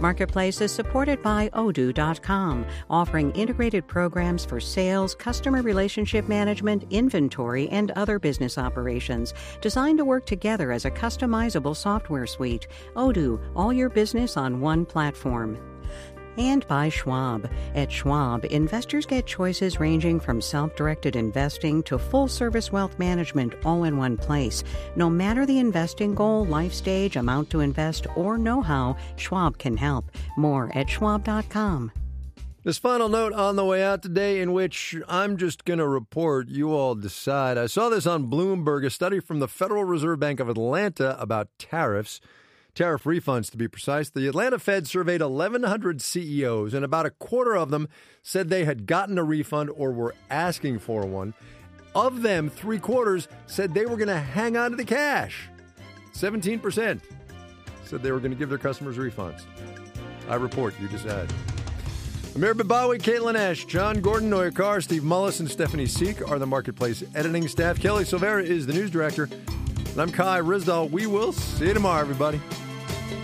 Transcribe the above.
Marketplace is supported by Odoo.com, offering integrated programs for sales, customer relationship management, inventory, and other business operations, designed to work together as a customizable software suite. Odoo, all your business on one platform. And by Schwab. At Schwab, investors get choices ranging from self-directed investing to full-service wealth management all in one place. No matter the investing goal, life stage, amount to invest, or know-how, Schwab can help. More at Schwab.com. This final note on the way out today, in which I'm just going to report, you all decide. I saw this on Bloomberg, a study from the Federal Reserve Bank of Atlanta about tariffs. Tariff refunds, to be precise. The Atlanta Fed surveyed 1,100 CEOs, and about a quarter of them said they had gotten a refund or were asking for one. Of them, three-quarters said they were going to hang on to the cash. 17% said they were going to give their customers refunds. I report, you decide. Amir Babawi, Caitlin Ash, John Gordon, Noah Carr, Steve Mullis, and Stephanie Seek are the Marketplace editing staff. Kelly Silvera is the news director. And I'm Kai Rizdal. We will see you tomorrow, everybody.